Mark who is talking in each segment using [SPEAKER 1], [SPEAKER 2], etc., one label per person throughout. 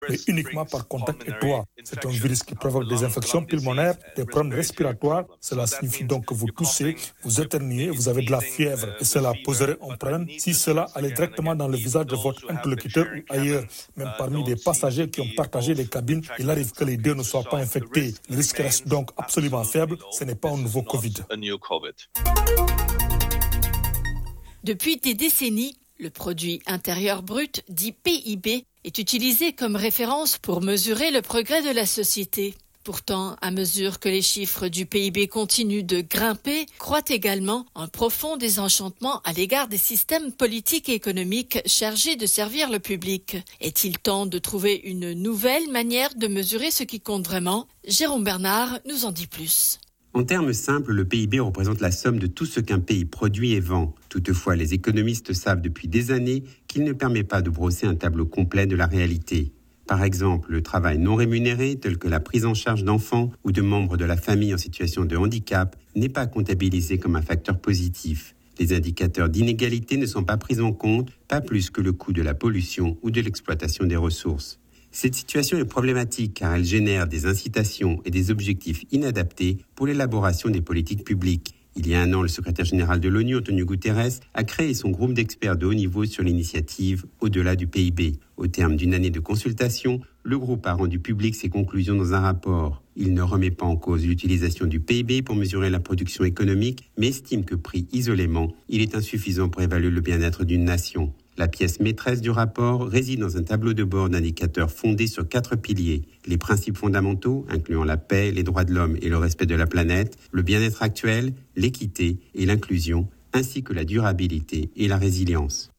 [SPEAKER 1] mais uniquement par contact étroit. C'est un virus qui provoque des infections pulmonaires, des problèmes respiratoires. Cela signifie donc que vous toussez, vous éternuez, vous avez de la fièvre. Et cela poserait un problème si cela allait directement dans le visage de votre interlocuteur ou ailleurs. Même parmi des passagers qui ont partagé les cabines, il arrive que les deux ne soient pas infectés. Le risque reste donc absolument faible. Ce n'est pas un nouveau Covid.
[SPEAKER 2] Depuis des décennies, le produit intérieur brut, dit PIB, est utilisé comme référence pour mesurer le progrès de la société. Pourtant, à mesure que les chiffres du PIB continuent de grimper, croît également un profond désenchantement à l'égard des systèmes politiques et économiques chargés de servir le public. Est-il temps de trouver une nouvelle manière de mesurer ce qui compte vraiment ? Jérôme Bernard nous en dit plus.
[SPEAKER 3] En termes simples, le PIB représente la somme de tout ce qu'un pays produit et vend. Toutefois, les économistes savent depuis des années qu'il ne permet pas de brosser un tableau complet de la réalité. Par exemple, le travail non rémunéré, tel que la prise en charge d'enfants ou de membres de la famille en situation de handicap, n'est pas comptabilisé comme un facteur positif. Les indicateurs d'inégalité ne sont pas pris en compte, pas plus que le coût de la pollution ou de l'exploitation des ressources. Cette situation est problématique car elle génère des incitations et des objectifs inadaptés pour l'élaboration des politiques publiques. Il y a 1 an, le secrétaire général de l'ONU, Antonio Guterres, a créé son groupe d'experts de haut niveau sur l'initiative au-delà du PIB. Au terme d'une année de consultation, le groupe a rendu public ses conclusions dans un rapport. Il ne remet pas en cause l'utilisation du PIB pour mesurer la production économique, mais estime que pris isolément, il est insuffisant pour évaluer le bien-être d'une nation. La pièce maîtresse du rapport réside dans un tableau de bord d'indicateurs fondés sur 4 piliers. Les principes fondamentaux, incluant la paix, les droits de l'homme et le respect de la planète, le bien-être actuel, l'équité et l'inclusion, ainsi que la durabilité et la résilience.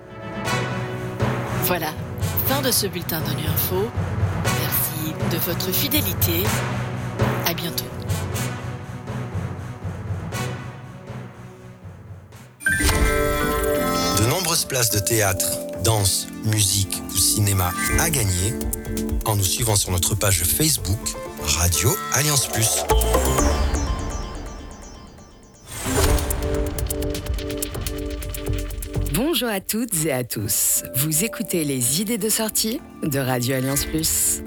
[SPEAKER 2] Voilà, fin de ce bulletin d'ONU Info. Merci de votre fidélité. À bientôt.
[SPEAKER 4] De nombreuses places de théâtre, danse, musique ou cinéma à gagner en nous suivant sur notre page Facebook Radio Alliance Plus.
[SPEAKER 5] Bonjour à toutes et à tous. Vous écoutez les idées de sortie de Radio Alliance Plus.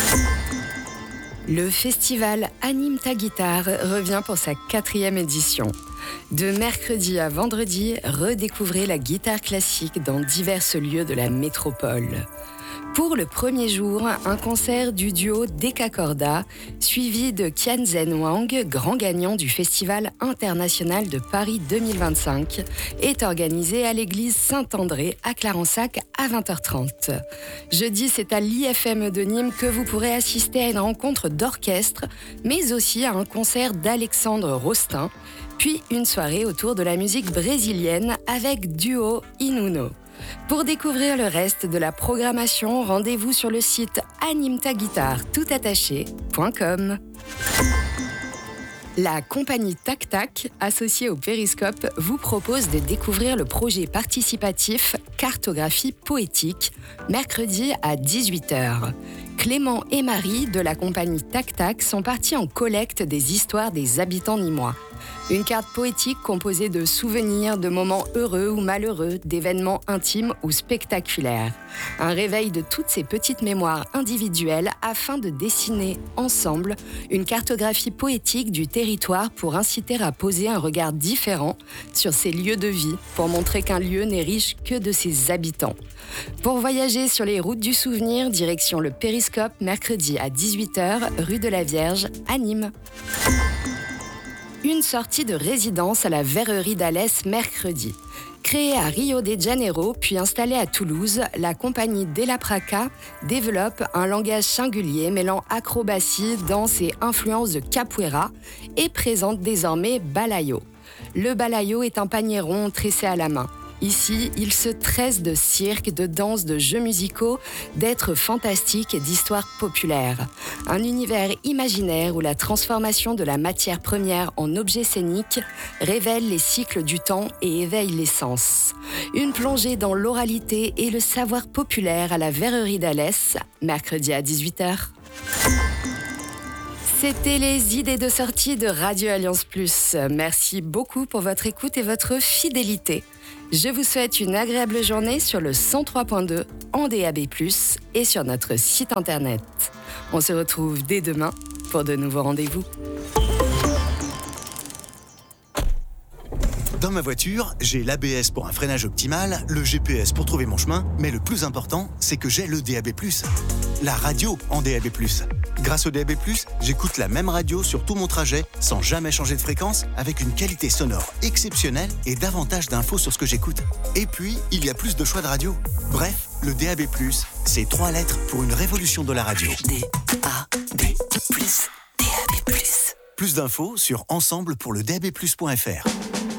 [SPEAKER 5] Le festival Anime ta guitare revient pour sa 4e édition. De mercredi à vendredi, redécouvrez la guitare classique dans divers lieux de la métropole. Pour le premier jour, un concert du duo Dekakorda, suivi de Qianzhen Wang, grand gagnant du Festival international de Paris 2025, est organisé à l'église Saint-André à Clarensac à 20h30. Jeudi, c'est à l'IFM de Nîmes que vous pourrez assister à une rencontre d'orchestre, mais aussi à un concert d'Alexandre Rostin, puis une soirée autour de la musique brésilienne avec Duo Inuno. Pour découvrir le reste de la programmation, rendez-vous sur le site animetaguitare.com. La compagnie Tac Tac, associée au Périscope, vous propose de découvrir le projet participatif Cartographie poétique, mercredi à 18h. Clément et Marie de la compagnie Tac Tac sont partis en collecte des histoires des habitants nîmois. Une carte poétique composée de souvenirs, de moments heureux ou malheureux, d'événements intimes ou spectaculaires. Un réveil de toutes ces petites mémoires individuelles afin de dessiner ensemble une cartographie poétique du territoire pour inciter à poser un regard différent sur ces lieux de vie, pour montrer qu'un lieu n'est riche que de ses habitants. Pour voyager sur les routes du souvenir, direction le Périscope, mercredi à 18h, rue de la Vierge, à Nîmes. Une sortie de résidence à la Verrerie d'Alès mercredi. Créée à Rio de Janeiro, puis installée à Toulouse, la compagnie Della Praca développe un langage singulier mêlant acrobatie, danse et influence de capoeira et présente désormais Balayo. Le Balayo est un panier rond tressé à la main. Ici, il se tresse de cirque, de danse, de jeux musicaux, d'êtres fantastiques et d'histoires populaires. Un univers imaginaire où la transformation de la matière première en objet scénique révèle les cycles du temps et éveille les sens. Une plongée dans l'oralité et le savoir populaire à la Verrerie d'Alès, mercredi à 18h. C'était les idées de sortie de Radio Alliance Plus. Merci beaucoup pour votre écoute et votre fidélité. Je vous souhaite une agréable journée sur le 103.2 en DAB+, et sur notre site internet. On se retrouve dès demain pour de nouveaux rendez-vous.
[SPEAKER 6] Dans ma voiture, j'ai l'ABS pour un freinage optimal, le GPS pour trouver mon chemin, mais le plus important, c'est que j'ai le DAB+. La radio en DAB+. Grâce au DAB+, j'écoute la même radio sur tout mon trajet, sans jamais changer de fréquence, avec une qualité sonore exceptionnelle et davantage d'infos sur ce que j'écoute. Et puis, il y a plus de choix de radio. Bref, le DAB+, c'est 3 lettres pour une révolution de la radio.
[SPEAKER 5] DAB+, DAB+.
[SPEAKER 6] Plus d'infos sur ensemble-pour-le-DAB+.fr.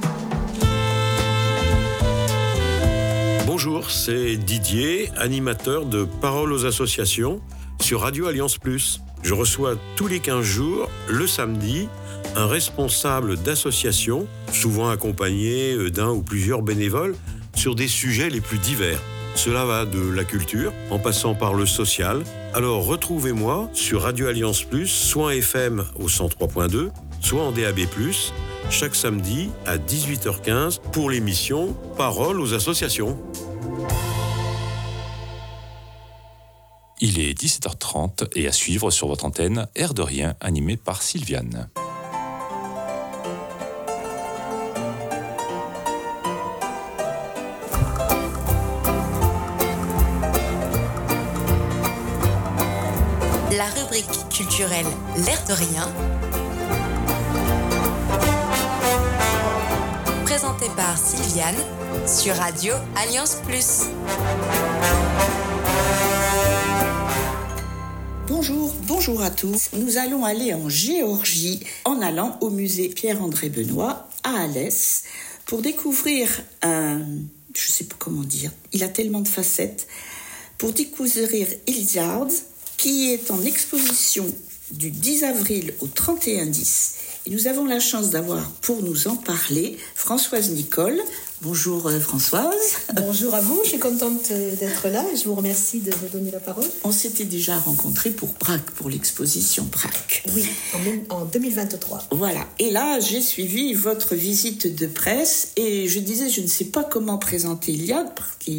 [SPEAKER 7] Bonjour, c'est Didier, animateur de Paroles aux associations sur Radio Alliance Plus. Je reçois tous les 15 jours, le samedi, un responsable d'association, souvent accompagné d'un ou plusieurs bénévoles, sur des sujets les plus divers. Cela va de la culture, en passant par le social. Alors retrouvez-moi sur Radio Alliance Plus, soit en FM au 103.2, soit en DAB+, chaque samedi à 18h15 pour l'émission Paroles aux associations.
[SPEAKER 8] Il est 17h30 et à suivre sur votre antenne, Air de rien, animé par Sylviane.
[SPEAKER 9] La rubrique culturelle L'air de rien, présentée par Sylviane sur Radio Alliance Plus.
[SPEAKER 10] Bonjour à tous. Nous allons aller en Géorgie en allant au musée Pierre-André Benoît à Alès pour découvrir je sais pas comment dire, il a tellement de facettes, pour découvrir Iliade qui est en exposition du 10 avril au 31-10. Et nous avons la chance d'avoir, pour nous en parler, Françoise Nicole. Bonjour Françoise.
[SPEAKER 11] Bonjour à vous, je suis contente d'être là et je vous remercie de me donner la parole.
[SPEAKER 10] On s'était déjà rencontrés pour BRAC, pour l'exposition BRAC.
[SPEAKER 11] Oui, en 2023.
[SPEAKER 10] Voilà, et là j'ai suivi votre visite de presse et je disais je ne sais pas comment présenter Iliade,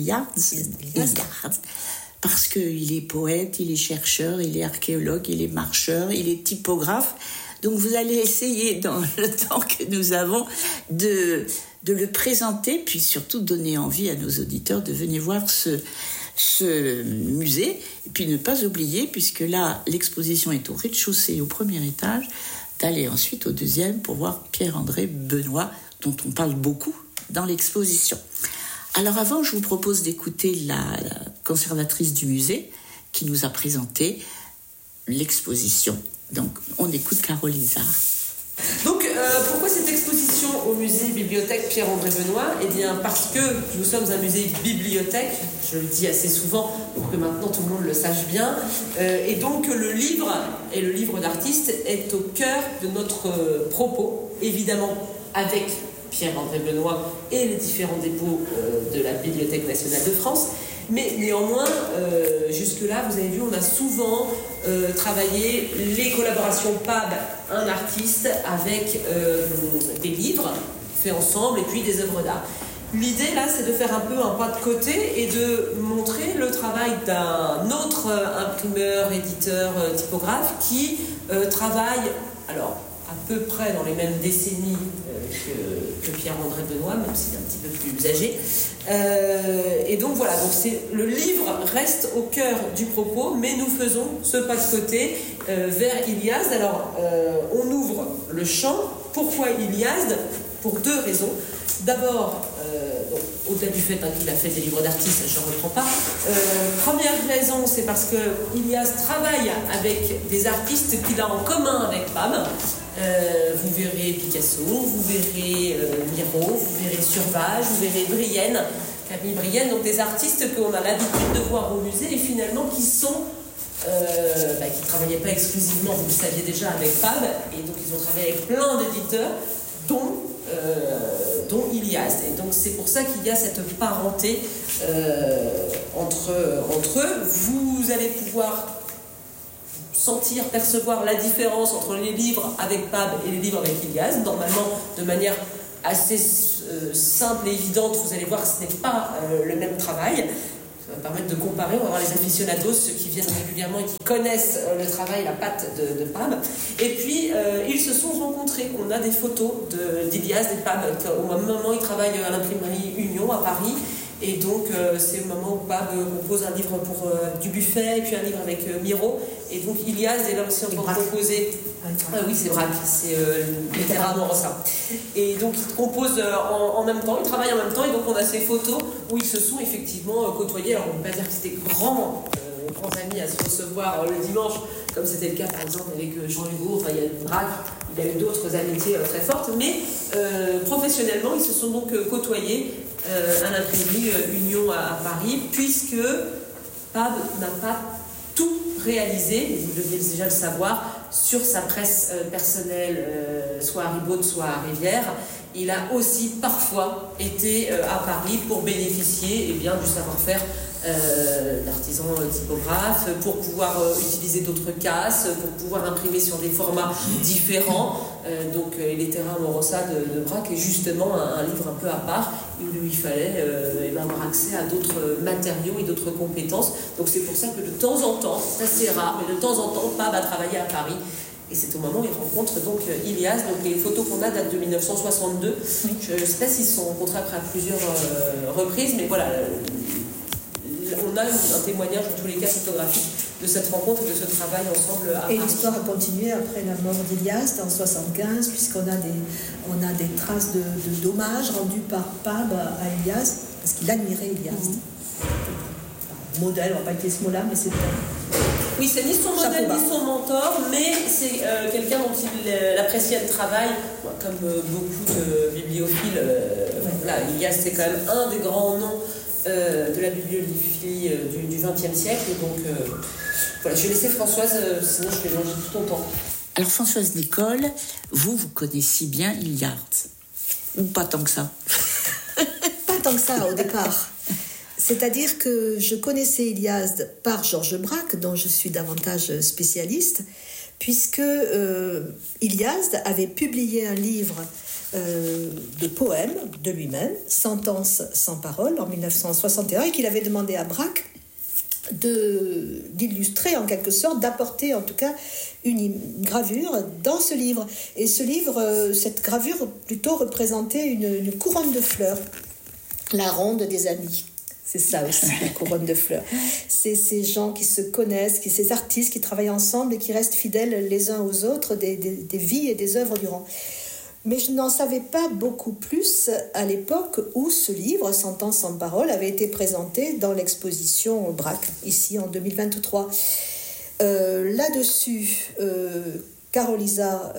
[SPEAKER 10] parce qu'il est poète, il est chercheur, il est archéologue, il est marcheur, il est typographe. Donc vous allez essayer, dans le temps que nous avons, de le présenter, puis surtout donner envie à nos auditeurs de venir voir ce musée. Et puis ne pas oublier, puisque là, l'exposition est au rez-de-chaussée, au premier étage, d'aller ensuite au deuxième pour voir Pierre-André Benoît, dont on parle beaucoup dans l'exposition. Alors avant, je vous propose d'écouter la conservatrice du musée qui nous a présenté l'exposition. Donc, on écoute Carole Isard.
[SPEAKER 12] Donc, pourquoi cette exposition au musée bibliothèque Pierre-André Benoît ? Eh bien, parce que nous sommes un musée bibliothèque, je le dis assez souvent pour que maintenant tout le monde le sache bien, et donc le livre et le livre d'artiste est au cœur de notre propos, évidemment avec Pierre-André Benoît et les différents dépôts de la Bibliothèque nationale de France. Mais néanmoins, jusque-là, vous avez vu, on a souvent travaillé les collaborations PAB, un artiste, avec des livres faits ensemble et puis des œuvres d'art. L'idée, là, c'est de faire un peu un pas de côté et de montrer le travail d'un autre imprimeur, éditeur, typographe qui travaille, alors, à peu près dans les mêmes décennies que Pierre-André Benoît, même s'il est un petit peu plus âgé. Et donc voilà, donc le livre reste au cœur du propos, mais nous faisons ce pas de côté vers Iliade. Alors, on ouvre le champ. Pourquoi Iliade ? Pour 2 raisons. D'abord, au-delà du fait qu'il a fait des livres d'artistes, je ne reprends pas. Première raison, c'est parce que Iliade travaille avec des artistes qu'il a en commun avec Pam. Vous verrez Picasso, vous verrez Miro, vous verrez Survage, vous verrez Brienne, Camille Brienne, donc des artistes qu'on a l'habitude de voir au musée et finalement qui sont qui ne travaillaient pas exclusivement, vous le saviez déjà, avec Pab, et donc ils ont travaillé avec plein d'éditeurs, dont Iliade. Et donc c'est pour ça qu'il y a cette parenté entre eux. Vous allez pouvoir percevoir la différence entre les livres avec Pab et les livres avec Iliade, normalement de manière assez simple et évidente. Vous allez voir que ce n'est pas le même travail. Ça va permettre de comparer. On va voir les aficionados, ceux qui viennent régulièrement et qui connaissent le travail, la patte de Pab. Et puis, ils se sont rencontrés. On a des photos d'Ilias et Pab. Au même moment, ils travaillent à l'imprimerie Union à Paris. Et donc, c'est au moment où Pab compose un livre pour du buffet et puis un livre avec Miro. Et donc, Ilias est là aussi en train de composer. Oui, c'est Braque, c'est littéralement ça. Et donc, ils composent en même temps, ils travaillent en même temps. Et donc, on a ces photos où ils se sont effectivement côtoyés. Alors, on ne peut pas dire que c'était grands amis à se recevoir le dimanche, comme c'était le cas par exemple avec Jean Hugo. Enfin, il y a eu Braque, il y a eu d'autres amitiés très fortes. Mais professionnellement, ils se sont donc côtoyés à l'imprimerie Union à Paris, puisque Pab n'a pas tout réalisé, et vous deviez déjà le savoir, sur sa presse personnelle, soit à Ribot, soit à Rivière. Il a aussi parfois été à Paris pour bénéficier du savoir-faire d'artisans typographes, pour pouvoir utiliser d'autres casses, pour pouvoir imprimer sur des formats différents. Donc Les Terrains Amorosa de Braque est justement un livre un peu à part. Il lui fallait avoir accès à d'autres matériaux et d'autres compétences. Donc c'est pour ça que de temps en temps, c'est assez rare, mais de temps en temps, Pab a travaillé à Paris. Et c'est au moment où il rencontre donc Ilias. Donc les photos qu'on a datent de 1962. Oui. Je ne sais pas s'ils se sont rencontrés après à plusieurs reprises, mais voilà, on a un témoignage en tous les cas photographique de cette rencontre et de ce travail ensemble à Paris.
[SPEAKER 11] Et l'histoire a continué après la mort d'Ilias en 1975, puisqu'on a des traces d'hommages rendus par Pab à Ilias, parce qu'il admirait Ilias. Modèle, on ne va pas utiliser ce mot-là, mais c'est
[SPEAKER 12] oui, c'est ni son modèle ni son mentor, mais c'est quelqu'un dont il appréciait le travail, comme beaucoup de bibliophiles. Voilà, Ilias, c'est quand même un des grands noms de la bibliophilie du XXe siècle. Et donc, voilà, je vais laisser Françoise, sinon je vais manger tout ton temps.
[SPEAKER 10] Alors, Françoise Nicole, vous connaissez bien Ilias, ou pas tant que ça?
[SPEAKER 11] Pas tant que ça, au départ. C'est-à-dire que je connaissais Ilias par Georges Braque, dont je suis davantage spécialiste, puisque Ilias avait publié un livre de poèmes de lui-même, Sentence sans parole, en 1961, et qu'il avait demandé à Braque d'illustrer en quelque sorte, d'apporter en tout cas une gravure dans ce livre. Et ce livre, cette gravure plutôt représentait une couronne de fleurs, la ronde des amis. C'est ça aussi, la couronne de fleurs. C'est ces gens qui se connaissent, ces artistes qui travaillent ensemble et qui restent fidèles les uns aux autres des vies et des œuvres durant. Mais je n'en savais pas beaucoup plus à l'époque où ce livre, Sentence sans parole, avait été présenté dans l'exposition Braque, ici en 2023. Là-dessus, Carolisa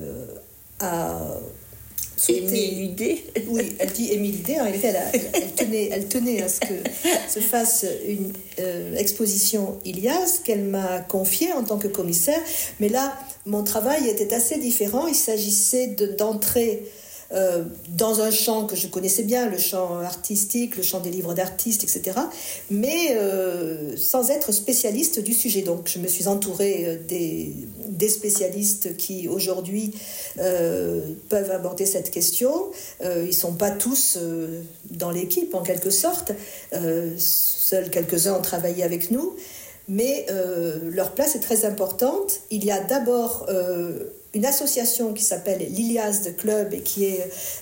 [SPEAKER 11] a...
[SPEAKER 10] Émile Idé.
[SPEAKER 11] Oui, elle dit Émile Idé. En réalité, elle tenait à ce que se fasse une exposition Ilias qu'elle m'a confiée en tant que commissaire. Mais là, mon travail était assez différent. Il s'agissait d'entrer dans un champ que je connaissais bien, le champ artistique, le champ des livres d'artistes, etc., mais sans être spécialiste du sujet. Donc je me suis entourée des spécialistes qui aujourd'hui peuvent aborder cette question. Ils ne sont pas tous dans l'équipe en quelque sorte, seuls quelques-uns ont travaillé avec nous, mais leur place est très importante. Il y a d'abord une association qui s'appelle l'Ilias Club et qui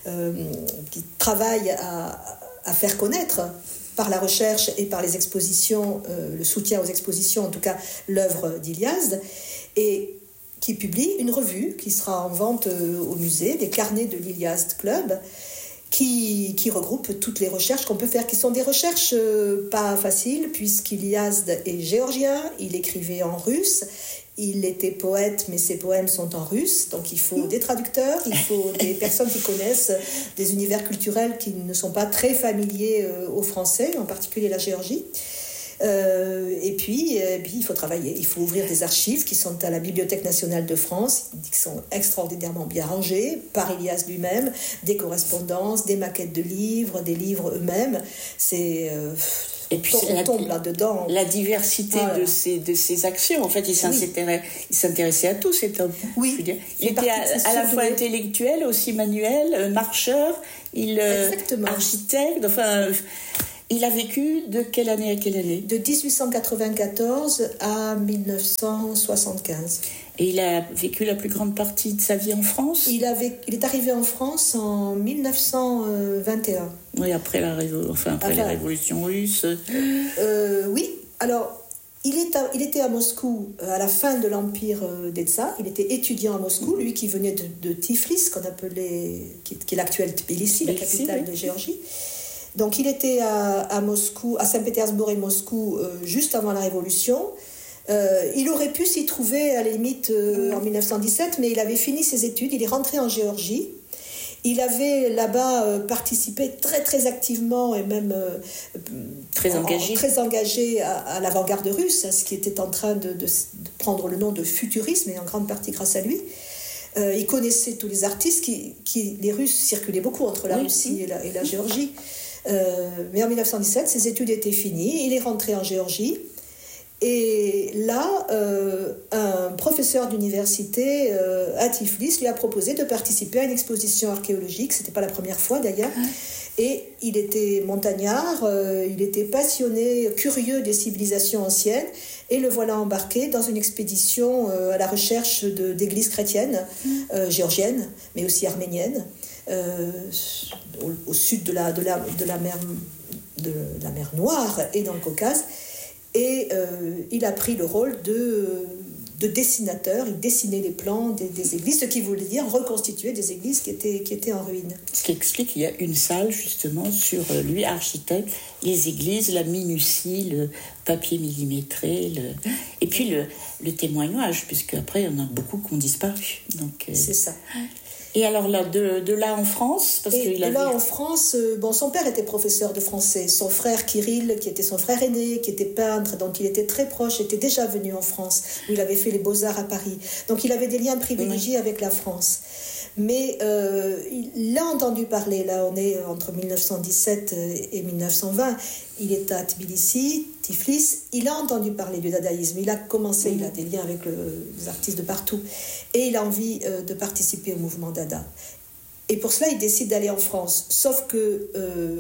[SPEAKER 11] travaille à faire connaître par la recherche et par les expositions, le soutien aux expositions, en tout cas l'œuvre d'Ilias, et qui publie une revue qui sera en vente au musée, des carnets de l'Ilias Club, qui regroupe toutes les recherches qu'on peut faire, qui sont des recherches pas faciles, puisqu'Ilias est géorgien, il écrivait en russe, il était poète, mais ses poèmes sont en russe, donc il faut des traducteurs, il faut des personnes qui connaissent des univers culturels qui ne sont pas très familiers au français, en particulier la Géorgie. Et puis, il faut travailler, il faut ouvrir des archives qui sont à la Bibliothèque nationale de France, qui sont extraordinairement bien rangées par Ilias lui-même, des correspondances, des maquettes de livres, des livres eux-mêmes. C'est
[SPEAKER 10] Et puis
[SPEAKER 11] on tombe là-dedans.
[SPEAKER 10] La diversité de ses actions. En fait, il s'intéressait à tout, cet homme.
[SPEAKER 11] Oui.
[SPEAKER 10] Je veux dire. Il était à la fois intellectuel, aussi manuel, marcheur, architecte. Enfin, il a vécu de quelle année à quelle année ?
[SPEAKER 11] De 1894 à 1975.
[SPEAKER 10] Et il a vécu la plus grande partie de sa vie en France ?
[SPEAKER 11] Il est arrivé en France en 1921.
[SPEAKER 10] Oui, après les révolutions russes.
[SPEAKER 11] Oui, alors il était à Moscou à la fin de l'empire des Tsars. Il était étudiant à Moscou, lui qui venait de Tiflis, qui est l'actuelle Tbilissi, la capitale de Géorgie. Donc il était à Moscou, à Saint-Pétersbourg et Moscou juste avant la Révolution. Il aurait pu s'y trouver à la limite en 1917, mais il avait fini ses études, il est rentré en Géorgie. Il avait là-bas participé très très activement et même très engagé à l'avant-garde russe, à ce qui était en train de prendre le nom de futurisme, et en grande partie grâce à lui. Il connaissait tous les artistes, les Russes circulaient beaucoup entre la Russie et la Géorgie. Mais en 1917, ses études étaient finies, il est rentré en Géorgie. Et là, un professeur d'université à Tiflis lui a proposé de participer à une exposition archéologique. C'était pas la première fois d'ailleurs. Et il était montagnard, il était passionné, curieux des civilisations anciennes. Et le voilà embarqué dans une expédition à la recherche d'églises chrétiennes, géorgiennes, mais aussi arméniennes, au sud de la mer Noire et dans le Caucase. Et il a pris le rôle de dessinateur. Il dessinait les plans des églises, ce qui voulait dire reconstituer des églises qui étaient en ruine.
[SPEAKER 10] Ce qui explique qu'il y a une salle justement sur lui, architecte, les églises, la minutie, le papier millimétré, et puis le témoignage, puisque après il y en a beaucoup qui ont disparu. Donc,
[SPEAKER 11] c'est ça.
[SPEAKER 10] Et alors là, de là en France,
[SPEAKER 11] en France, son père était professeur de français. Son frère Kirill, qui était son frère aîné, qui était peintre, dont il était très proche, était déjà venu en France, où il avait fait les Beaux-Arts à Paris. Donc il avait des liens privilégiés avec la France. Mais il a entendu parler, là on est entre 1917 et 1920, il est à Tbilissi, Tiflis, il a entendu parler du dadaïsme, il a des liens avec les artistes de partout, et il a envie de participer au mouvement Dada. Et pour cela, il décide d'aller en France, sauf que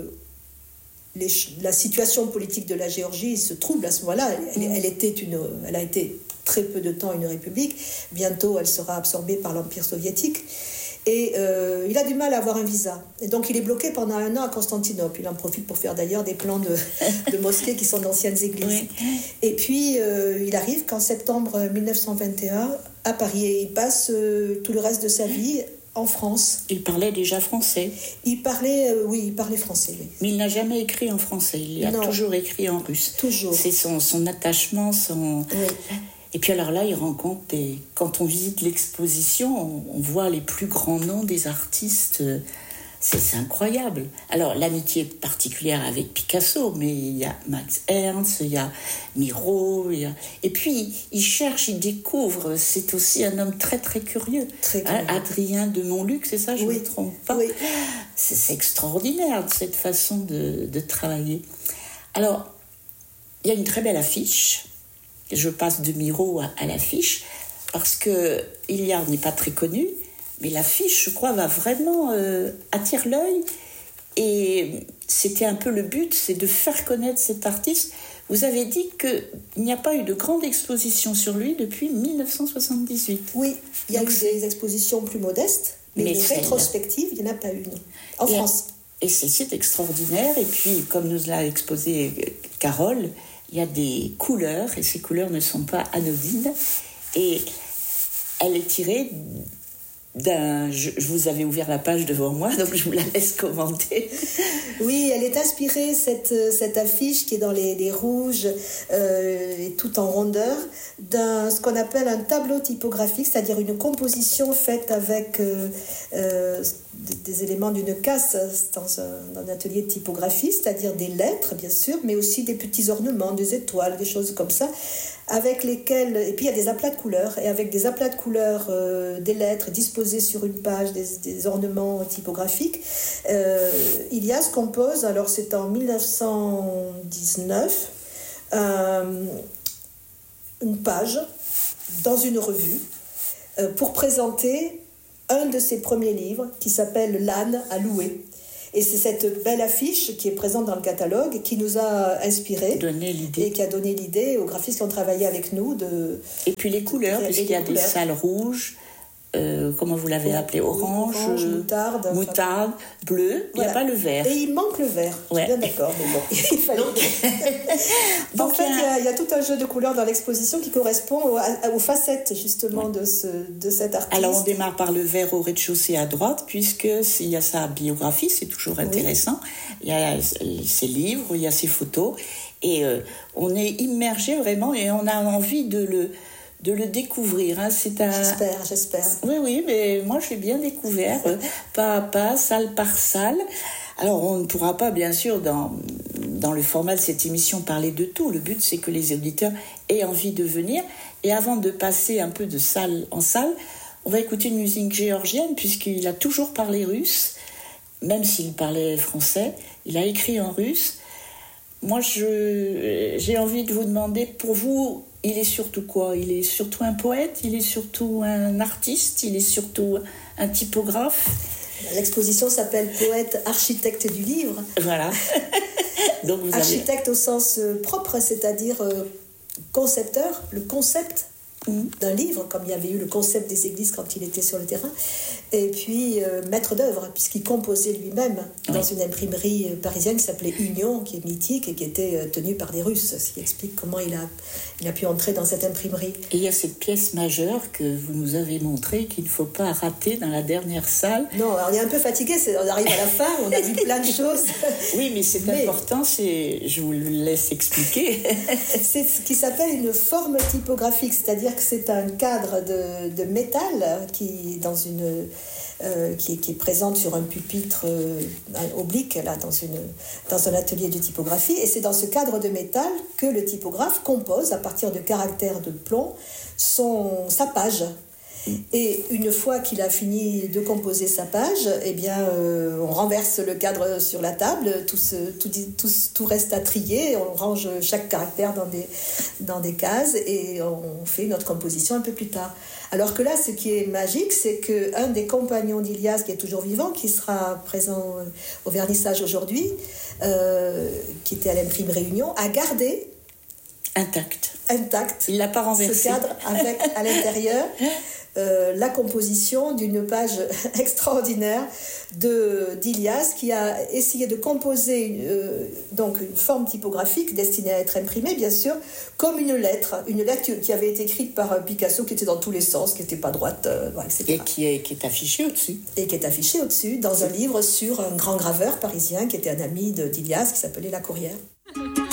[SPEAKER 11] la situation politique de la Géorgie se trouble à ce moment-là. Elle a été très peu de temps une république, bientôt elle sera absorbée par l'Empire soviétique. Et il a du mal à avoir un visa. Et donc il est bloqué pendant 1 an à Constantinople. Il en profite pour faire d'ailleurs des plans de mosquées qui sont d'anciennes églises. Oui. Et puis il arrive qu'en septembre 1921 à Paris. Et il passe tout le reste de sa vie en France.
[SPEAKER 10] Il parlait déjà français.
[SPEAKER 11] Il parlait français. Oui.
[SPEAKER 10] Mais il n'a jamais écrit en français. Il a toujours écrit en russe.
[SPEAKER 11] Toujours.
[SPEAKER 10] C'est son attachement, Oui. Et puis alors là, il rencontre quand on visite l'exposition, on voit les plus grands noms des artistes. C'est incroyable. Alors, l'amitié particulière avec Picasso, mais il y a Max Ernst, il y a Miro, et puis il cherche, il découvre. C'est aussi un homme très, très curieux. Très curieux. Adrien de Montluc, c'est ça, je ne me trompe pas. Oui. C'est extraordinaire, cette façon de travailler. Alors, il y a une très belle affiche. Je passe de Miro à l'affiche, parce que Hilliard n'est pas très connu, mais l'affiche, je crois, va vraiment attirer l'œil. Et c'était un peu le but, c'est de faire connaître cet artiste. Vous avez dit qu'il n'y a pas eu de grande exposition sur lui depuis 1978.
[SPEAKER 11] Oui, il y a eu des expositions plus modestes, mais des rétrospectives, il n'y en a pas eu, non. En France.
[SPEAKER 10] Et celle-ci est extraordinaire. Et puis, comme nous l'a exposé Carole, il y a des couleurs, et ces couleurs ne sont pas anodines. Et elle est tirée je vous avais ouvert la page devant moi, donc je vous la laisse commenter.
[SPEAKER 11] Oui, elle est inspirée, cette affiche qui est dans les rouges et tout en rondeur, ce qu'on appelle un tableau typographique, c'est-à-dire une composition faite avec des éléments d'une casse dans un atelier de typographie, c'est-à-dire des lettres, bien sûr, mais aussi des petits ornements, des étoiles, des choses comme ça, avec lesquels... Et puis il y a des aplats de couleurs, et avec des aplats de couleurs, des lettres disposées sur une page, des ornements typographiques, Ilias compose, alors c'est en 1919, une page dans une revue pour présenter un de ses premiers livres qui s'appelle L'âne à louer. Et c'est cette belle affiche qui est présente dans le catalogue qui nous a inspiré et qui a donné l'idée aux graphistes qui ont travaillé avec nous.
[SPEAKER 13] Et puis les couleurs, puisqu'il y a des salles rouges, comment vous l'avez appelé, orange, moutarde, bleu, il n'y a pas le vert.
[SPEAKER 11] Et il manque le vert, je suis bien d'accord, mais bon, il fallait... Donc, en fait, il y a tout un jeu de couleurs dans l'exposition qui correspond aux facettes, justement, de cet artiste.
[SPEAKER 13] Alors, on démarre par le vert au rez-de-chaussée à droite, puisqu'il y a sa biographie, c'est toujours intéressant. Il y a ses livres, il y a ses photos, et on est immergé vraiment, et on a envie de le découvrir. Hein.
[SPEAKER 11] J'espère.
[SPEAKER 13] Oui, mais moi je l'ai bien découvert, pas à pas, salle par salle. Alors on ne pourra pas, bien sûr, dans le format de cette émission, parler de tout. Le but, c'est que les auditeurs aient envie de venir. Et avant de passer un peu de salle en salle, on va écouter une musique géorgienne, puisqu'il a toujours parlé russe, même s'il parlait français. Il a écrit en russe. Moi, j'ai envie de vous demander, pour vous, il est surtout quoi ? Il est surtout un poète, il est surtout un artiste, il est surtout un typographe.
[SPEAKER 11] L'exposition s'appelle Poète architecte du livre.
[SPEAKER 13] Voilà. Donc vous
[SPEAKER 11] architecte au sens propre, c'est-à-dire concepteur, le concept d'un livre, comme il y avait eu le concept des églises quand il était sur le terrain, et puis maître d'œuvre, puisqu'il composait lui-même dans une imprimerie parisienne qui s'appelait Union, qui est mythique et qui était tenue par des Russes, ce qui explique comment il a pu entrer dans cette imprimerie.
[SPEAKER 13] Et il y a cette pièce majeure que vous nous avez montrée qu'il ne faut pas rater dans la dernière salle.
[SPEAKER 11] Non, on est un peu fatigué, on arrive à la fin, on a vu plein de choses.
[SPEAKER 13] Oui, mais c'est important, je vous le laisse expliquer.
[SPEAKER 11] C'est ce qui s'appelle une forme typographique, c'est-à-dire que c'est un cadre de métal qui est présente sur un pupitre oblique là, dans un atelier de typographie, et c'est dans ce cadre de métal que le typographe compose à partir de caractères de plomb sa page. Et une fois qu'il a fini de composer sa page, eh bien, on renverse le cadre sur la table, tout reste à trier, on range chaque caractère dans des cases et on fait notre composition un peu plus tard. Alors que là, ce qui est magique, c'est qu'un des compagnons d'Ilias, qui est toujours vivant, qui sera présent au vernissage aujourd'hui, qui était à l'imprimerie Réunion, a gardé intact.
[SPEAKER 13] Il l'a pas renversé.
[SPEAKER 11] Ce cadre avec à l'intérieur la composition d'une page extraordinaire d'Ilias qui a essayé de composer donc une forme typographique destinée à être imprimée, bien sûr, comme une lettre qui avait été écrite par Picasso, qui était dans tous les sens, qui n'était pas droite, etc.
[SPEAKER 13] Et qui est affichée au-dessus.
[SPEAKER 11] Et qui est affichée au-dessus dans un livre sur un grand graveur parisien qui était un ami d'Ilias, qui s'appelait La Courrière.